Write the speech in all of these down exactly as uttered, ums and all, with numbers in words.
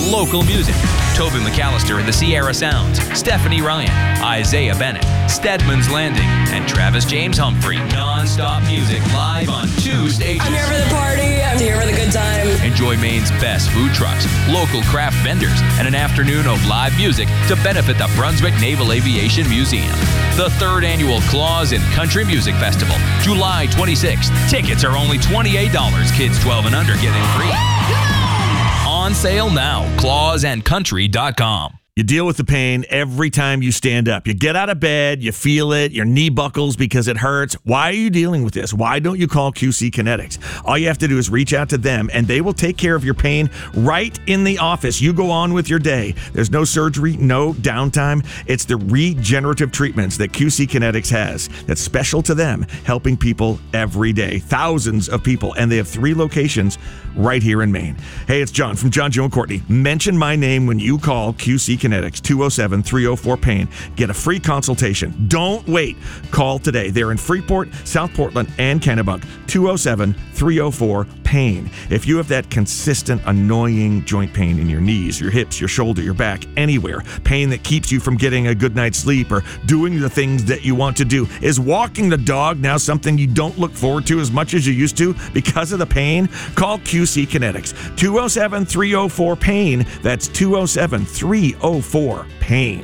local music. Toby McAllister and the Sierra Sounds, Stephanie Ryan, Isaiah Bennett, Stedman's Landing, and Travis James Humphrey. Non-stop music live on two stages. I'm here for the party. I'm here for the good time. Enjoy Maine's best food trucks, local craft vendors, and an afternoon of live music to benefit the Brunswick Naval Aviation Museum. The third annual Claws and Country Music Festival, July twenty-sixth. Tickets are only twenty-eight dollars. Kids twelve and under get in free. On sale now. claws and country dot com. You deal with the pain every time you stand up. You get out of bed, you feel it, your knee buckles because it hurts. Why are you dealing with this? Why don't you call Q C Kinetics? All you have to do is reach out to them, and they will take care of your pain right in the office. You go on with your day. There's no surgery, no downtime. It's the regenerative treatments that Q C Kinetics has that's special to them, helping people every day. Thousands of people, and they have three locations right here in Maine. Hey, it's John from John, Joe, and Courtney. Mention my name when you call Q C Kinetics, two oh seven, three oh four, pain. Get a free consultation. Don't wait. Call today. They're in Freeport, South Portland, and Kennebunk, two oh seven, three oh four, pain. If you have that consistent, annoying joint pain in your knees, your hips, your shoulder, your back, anywhere, pain that keeps you from getting a good night's sleep or doing the things that you want to do, is walking the dog now something you don't look forward to as much as you used to because of the pain? Call Q C Kinetics, two oh seven, three oh four, pain. That's two oh seven, three oh four, pain.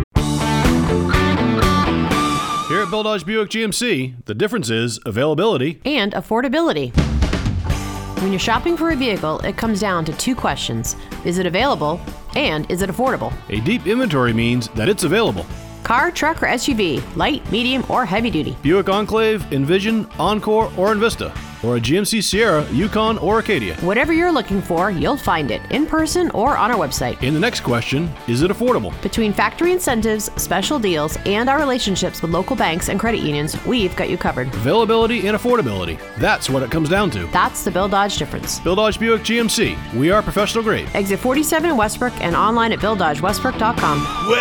Here at Bill Dodge Buick G M C, the difference is availability and affordability. When you're shopping for a vehicle, it comes down to two questions. Is it available, and is it affordable? A deep inventory means that it's available. Car, truck, or S U V, light, medium, or heavy duty. Buick Enclave, Envision, Encore, or Envista. Or a G M C Sierra, Yukon, or Acadia. Whatever you're looking for, you'll find it in person or on our website. In the next question, is it affordable? Between factory incentives, special deals, and our relationships with local banks and credit unions, we've got you covered. Availability and affordability. That's what it comes down to. That's the Bill Dodge difference. Bill Dodge Buick G M C. We are professional grade. Exit forty-seven in Westbrook and online at bill dodge westbrook dot com.